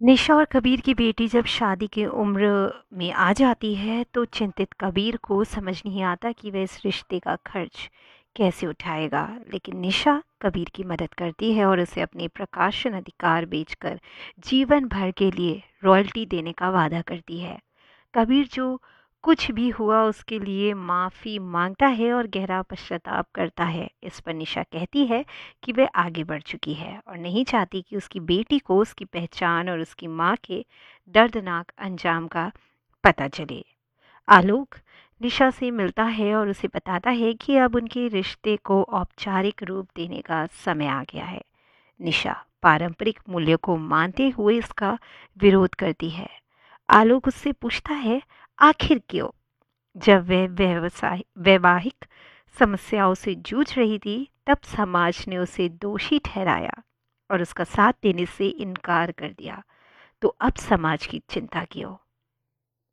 निशा और कबीर की बेटी जब शादी की उम्र में आ जाती है तो चिंतित कबीर को समझ नहीं आता कि वह इस रिश्ते का खर्च कैसे उठाएगा। लेकिन निशा कबीर की मदद करती है और उसे अपने प्रकाशन अधिकार बेचकर जीवन भर के लिए रॉयल्टी देने का वादा करती है। कबीर जो कुछ भी हुआ उसके लिए माफ़ी मांगता है और गहरा पश्चाताप करता है। इस पर निशा कहती है कि वह आगे बढ़ चुकी है और नहीं चाहती कि उसकी बेटी को उसकी पहचान और उसकी माँ के दर्दनाक अंजाम का पता चले। आलोक निशा से मिलता है और उसे बताता है कि अब उनके रिश्ते को औपचारिक रूप देने का समय आ गया है। निशा पारंपरिक मूल्यों को मानते हुए इसका विरोध करती है। आलोक उससे पूछता है, आखिर क्यों? जब वह वैवाहिक समस्याओं से जूझ रही थी तब समाज ने उसे दोषी ठहराया और उसका साथ देने से इनकार कर दिया। तो अब समाज की चिंता क्यों?